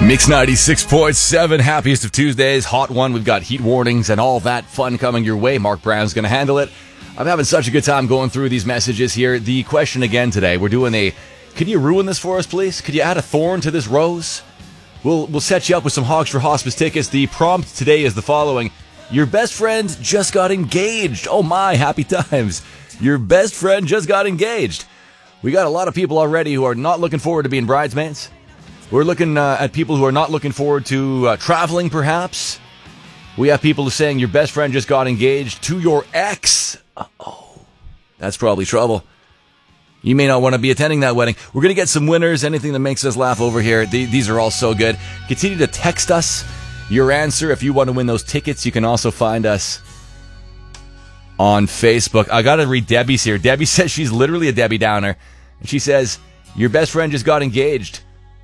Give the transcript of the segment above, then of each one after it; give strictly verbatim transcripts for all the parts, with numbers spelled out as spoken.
Mix ninety-six point seven, happiest of Tuesdays, hot one. We've got heat warnings and all that fun coming your way. Mark Brown's going to handle it. I'm having such a good time going through these messages here. The question again today, we're doing a, could you ruin this for us, please? Could you add a thorn to this rose? We'll, we'll set you up with some Hogs for Hospice tickets. The prompt today is the following. Your best friend just got engaged. Oh my, happy times. Your best friend just got engaged. We got a lot of people already who are not looking forward to being bridesmaids. We're looking uh, at people who are not looking forward to uh, traveling, perhaps. We have people saying your best friend just got engaged to your ex. Uh-oh. That's probably trouble. You may not want to be attending that wedding. We're going to get some winners, anything that makes us laugh over here. The- these are all so good. Continue to text us your answer. If you want to win those tickets, you can also find us on Facebook. I got to read Debbie's here. Debbie says she's literally a Debbie Downer. And she says, your best friend just got engaged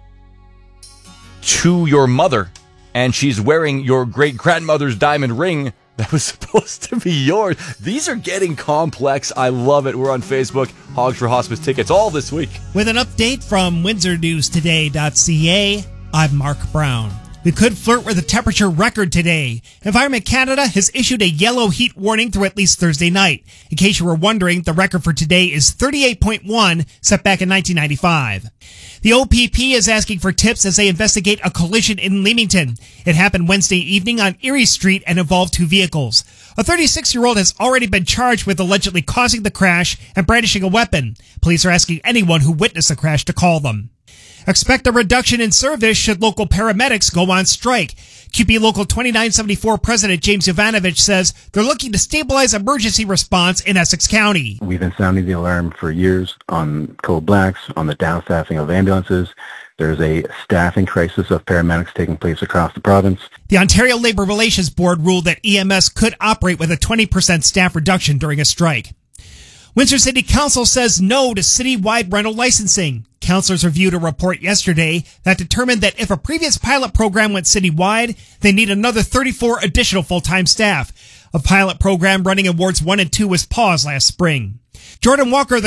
to your mother, and she's wearing your great-grandmother's diamond ring that was supposed to be yours. These are getting complex. I love it. We're on Facebook. Hogs for Hospice tickets all this week. With an update from Windsor News Today dot C A, I'm Mark Brown. We could flirt with a temperature record today. Environment Canada has issued a yellow heat warning through at least Thursday night. In case you were wondering, the record for today is thirty-eight point one, set back in nineteen ninety-five. The O P P is asking for tips as they investigate a collision in Leamington. It happened Wednesday evening on Erie Street and involved two vehicles. A thirty-six-year-old has already been charged with allegedly causing the crash and brandishing a weapon. Police are asking anyone who witnessed the crash to call them. Expect a reduction in service should local paramedics go on strike. Q P Local twenty-nine seventy-four President James Jovanovich says they're looking to stabilize emergency response in Essex County. We've been sounding the alarm for years on code blacks, on the downstaffing of ambulances. There's a staffing crisis of paramedics taking place across the province. The Ontario Labour Relations Board ruled that E M S could operate with a twenty percent staff reduction during a strike. Windsor City Council says no to citywide rental licensing. Councilors reviewed a report yesterday that determined that if a previous pilot program went citywide, they need another thirty-four additional full-time staff. A pilot program running in wards one and two was paused last spring. Jordan Walker, the